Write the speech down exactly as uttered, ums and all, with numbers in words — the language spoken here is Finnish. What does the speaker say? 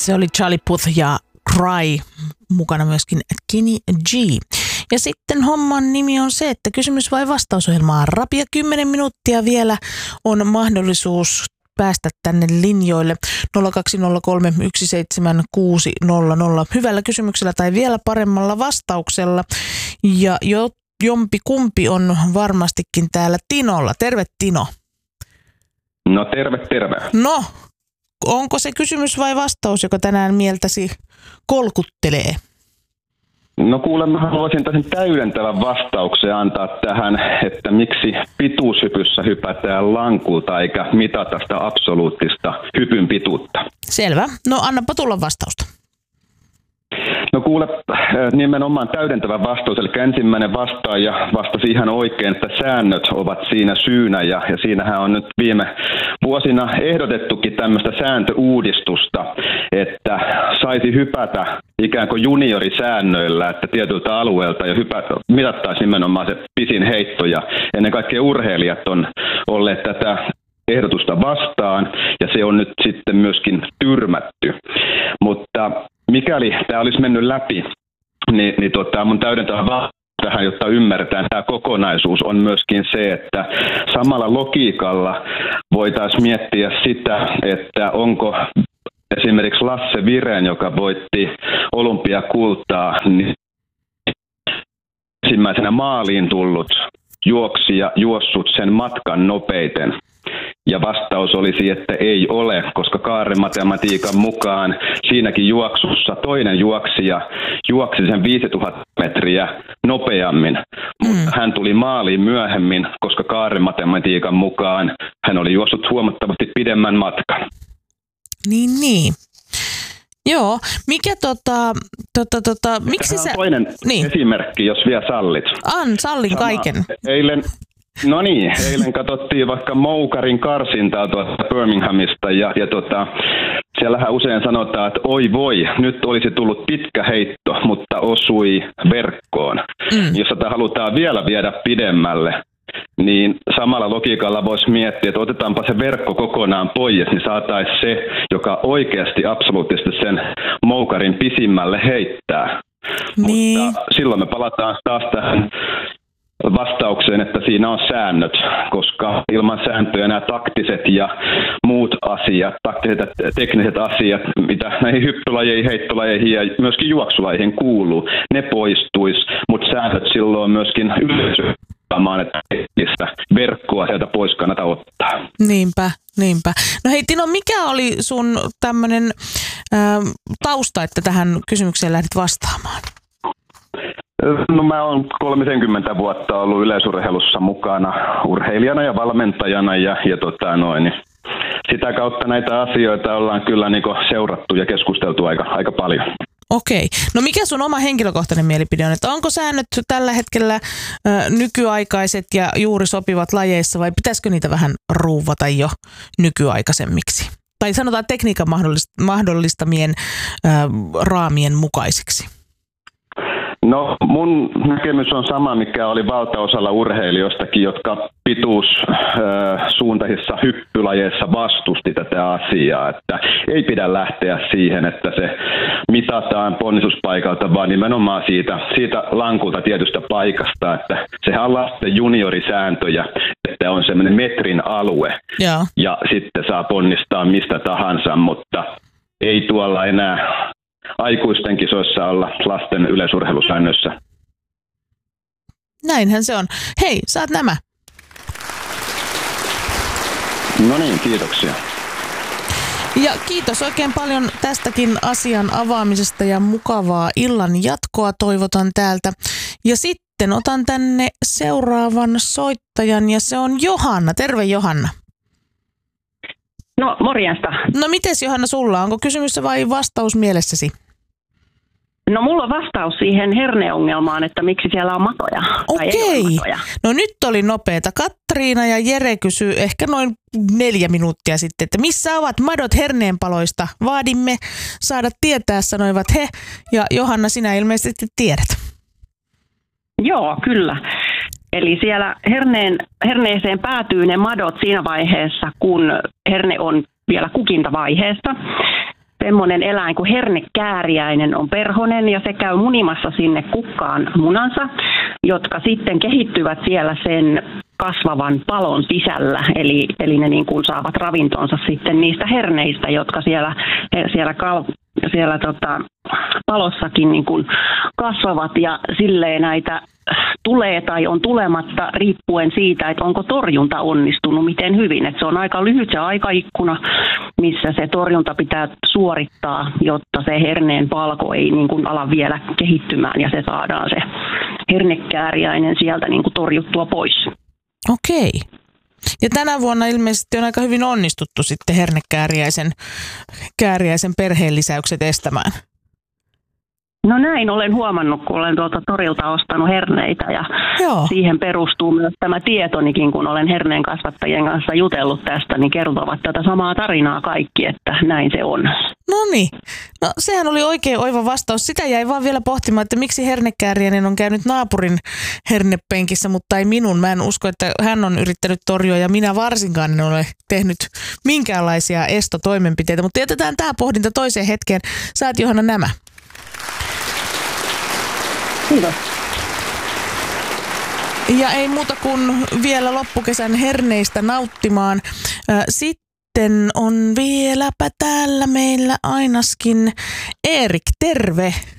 Se oli Charlie Puth ja Cry, mukana myöskin Kenny G. Ja sitten homman nimi on se, että kysymys vai vastausohjelmaa rapia kymmenen minuuttia vielä on mahdollisuus päästä tänne linjoille nolla kaksi nolla kolme yksi seitsemän kuusi nolla nolla hyvällä kysymyksellä tai vielä paremmalla vastauksella. Ja jo, jompi kumpi on varmastikin täällä Tinolla. Terve Tino. No terve, terve. No, onko se kysymys vai vastaus, joka tänään mieltäsi kolkuttelee? No kuule, mä haluaisin tässä täydentävän vastauksen antaa tähän, että miksi pituushypyssä hypätään lankulta eikä mitata sitä absoluuttista hypyn pituutta. Selvä. No annapa tulla vastausta. No kuule, nimenomaan täydentävä vastaus, eli ensimmäinen vastaaja vastasi ihan oikein, että säännöt ovat siinä syynä, ja, ja siinähän on nyt viime vuosina ehdotettukin tämmöistä sääntöuudistusta, että saisi hypätä ikään kuin juniorisäännöillä, että tietyltä alueelta jo hypätä, mitattaisiin nimenomaan se pisin heitto, ja ennen kaikkea urheilijat on olleet tätä ehdotusta vastaan, ja se on nyt sitten myöskin tyrmätty. Mutta mikäli tämä olisi mennyt läpi, niin, niin tota, mun täydentävä vastaus tähän, jotta ymmärretään tämä kokonaisuus, on myöskin se, että samalla logiikalla voitaisiin miettiä sitä, että onko esimerkiksi Lasse Viren, joka voitti olympiakultaa, niin ensimmäisenä maaliin tullut juoksija juossut sen matkan nopeiten. Ja vastaus olisi, että ei ole, koska kaarematematiikan mukaan siinäkin juoksussa toinen juoksija juoksi sen viisituhatta metriä nopeammin, mutta mm. hän tuli maaliin myöhemmin, koska kaarematematiikan mukaan hän oli juossut huomattavasti pidemmän matkan. Niin, niin. Joo, mikä tota, tota, tota, miksi sä... toinen niin. esimerkki, jos vielä sallit. An, sallin Sama, kaiken. Eilen... No niin, eilen katsottiin vaikka Moukarin karsintaa tuosta Birminghamista ja, ja tota, siellähän usein sanotaan, että oi voi, nyt olisi tullut pitkä heitto, mutta osui verkkoon. Mm. Jos sitä halutaan vielä viedä pidemmälle, niin samalla logiikalla voisi miettiä, että otetaanpa se verkko kokonaan pois, niin saataisiin se, joka oikeasti absoluuttisesti sen Moukarin pisimmälle heittää. Niin. Mutta silloin me palataan taas tähän vastaukseen, että siinä on säännöt, koska ilman sääntöjä nämä taktiset ja muut asiat, taktiset ja tekniset asiat, mitä näihin hyppylajeihin, heittolajeihin ja myöskin juoksulajeihin kuuluu, ne poistuisi, mutta säännöt silloin myöskin yleisöttämään, että verkkoa sieltä pois kannata ottaa. Niinpä, niinpä. No hei Tino, mikä oli sun tämmöinen äh, tausta, että tähän kysymykseen lähdit vastaamaan? No mä oon kolmekymmentä vuotta ollut yleisurheilussa mukana urheilijana ja valmentajana ja, ja tota noin, sitä kautta näitä asioita ollaan kyllä niinku seurattu ja keskusteltu aika, aika paljon. Okei. No mikä sun oma henkilökohtainen mielipide on, että onko säännöt tällä hetkellä ö, nykyaikaiset ja juuri sopivat lajeissa vai pitäisikö niitä vähän ruuvata jo nykyaikaisemmiksi? Tai sanotaan tekniikan mahdollistamien ö, raamien mukaisiksi? No mun näkemys on sama, mikä oli valtaosalla urheilijoistakin, jotka pituussuuntaisissa hyppylajeissa vastusti tätä asiaa, että ei pidä lähteä siihen, että se mitataan ponnistuspaikalta, vaan nimenomaan siitä, siitä lankulta tietystä paikasta, että sehän on lasten juniorisääntöjä, että on semmoinen metrin alue ja, ja sitten saa ponnistaa mistä tahansa, mutta ei tuolla enää aikuisten kisoissa olla lasten yleisurheilusäännössä. Näinhän se on. Hei, saat nämä. No niin, kiitoksia. Ja kiitos oikein paljon tästäkin asian avaamisesta ja mukavaa illan jatkoa toivotan täältä. Ja sitten otan tänne seuraavan soittajan ja se on Johanna. Terve Johanna. No morjesta. No mites Johanna sulla? Onko kysymys vai vastaus mielessäsi? No mulla on vastaus siihen herneongelmaan, että miksi siellä on matoja. Okei. Matoja. No nyt oli nopeeta. Katriina ja Jere kysyy ehkä noin neljä minuuttia sitten, että missä ovat madot herneenpaloista? Vaadimme saada tietää, sanoivat he. Ja Johanna, sinä ilmeisesti tiedät. Joo, kyllä. Eli siellä herneen, herneeseen päätyy ne madot siinä vaiheessa, kun herne on vielä kukintavaiheessa. semmoinen eläin kuin hernekääriäinen on perhonen ja se käy munimassa sinne kukkaan munansa, jotka sitten kehittyvät siellä sen kasvavan palon sisällä, eli, eli ne niin kuin saavat ravintonsa sitten niistä herneistä, jotka siellä, siellä, kal, siellä tota, palossakin niin kuin kasvavat ja silleen näitä tulee tai on tulematta riippuen siitä, että onko torjunta onnistunut miten hyvin. Että se on aika lyhyt se aikaikkuna, missä se torjunta pitää suorittaa, jotta se herneen palko ei niin kuin ala vielä kehittymään ja se saadaan se hernekääriäinen sieltä niin kuin torjuttua pois. Okei. Ja tänä vuonna ilmeisesti on aika hyvin onnistuttu sitten hernekääriäisen kääriäisen perheenlisäykset estämään. No näin olen huomannut, kun olen tuolta torilta ostanut herneitä ja Joo. siihen perustuu myös tämä tietonikin, kun olen herneen kasvattajien kanssa jutellut tästä, niin kertovat tätä samaa tarinaa kaikki, että näin se on. No niin, no sehän oli oikein oiva vastaus. Sitä jäi vaan vielä pohtimaan, että miksi hernekääriäinen on käynyt naapurin hernepenkissä, mutta ei minun. Mä en usko, että hän on yrittänyt torjua ja minä varsinkaan en ole tehnyt minkäänlaisia estotoimenpiteitä, mutta jätetään tämä pohdinta toiseen hetkeen. Saat Johanna nämä. Kiitos. Ja ei muuta kuin vielä loppukesän herneistä nauttimaan. Sitten on vieläpä täällä meillä ainakin Erik, terve.